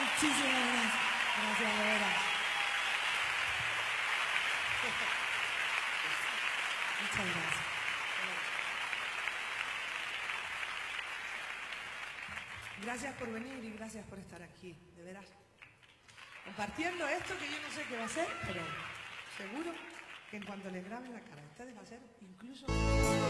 Muchísimas gracias. Gracias, de veras. Muchas gracias. Gracias por venir y gracias por estar aquí, de veras. Compartiendo esto que yo no sé qué va a ser, pero seguro que en cuanto les graben la cara a ustedes va a ser incluso...